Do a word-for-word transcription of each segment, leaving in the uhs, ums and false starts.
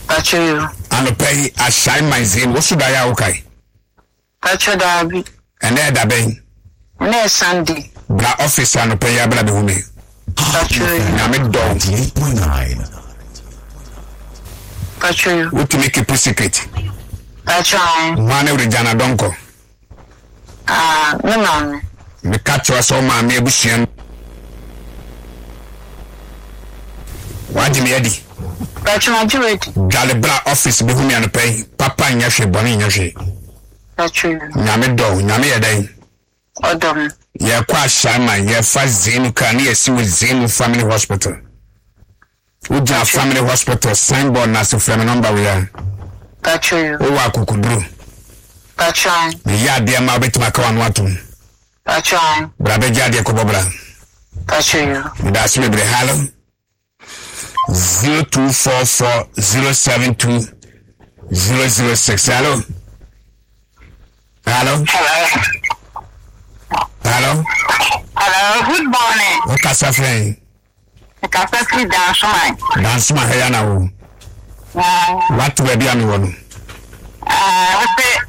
Pacho. Ano pay a shine my zin. What should I okay? Pacho Dabi. And there da bay. Ne Sunday. Bra office ano pay ya bra be home. Pacho. Na me don eight point nine. Pacho. What to make a secret? Pacho. One every jana donko. Ah, no man. Me catch us all my me bushian. What do you mean? Pacho Majority. Galibra office be home and pay. Papa and Yashi, Bonnie Yashi. Pacho. Name do, Name a day. Odom. Ya kwa shama, ya fast Zenu can you see with Zenu Family Hospital. Uja Family Hospital, signboard Nasu Family number we are. Pacho. Owa Kukudru. Pacho. Ya dear Mabit Makawan Watum. Pacho. Brabeja de Kobobra. Pacho. That's me, Hello. Zero two four four zero seven two zero zero six. Hello. Hello. Hello. Hello. Hello. Good morning. What can I say? Kasafri dance man. Dance my hair now. What will be on one? Ah, okay.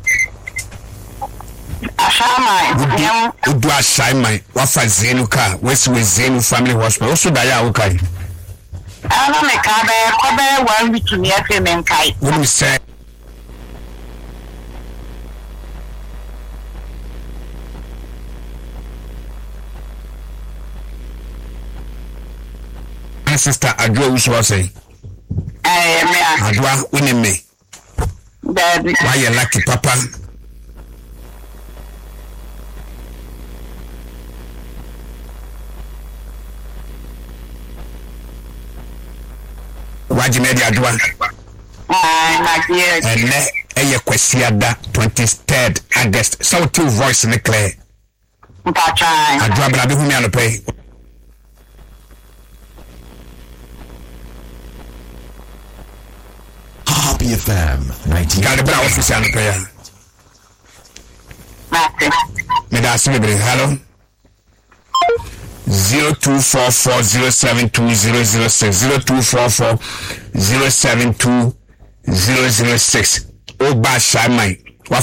Ashama. Would do a shine my what for Zenuka? West with Zenu Family Hospital. Also, Daya okay. I don't make a cover one week in the afternoon. What do you say? My sister Adwa was was say. I Adwa winning me. am. Why you lucky papa? Waji media Adwa. Ah, my dear. And ne eye kwesiada twenty-third August. So two voice in the clear. Pacho. Adwa bra be humi anope. Happy F M ninety. Galibra office anope ya. Mate. Me da sibe hello. Zero two four four zero seven two zero zero six zero two four four zero seven two zero zero six. Oba Shamai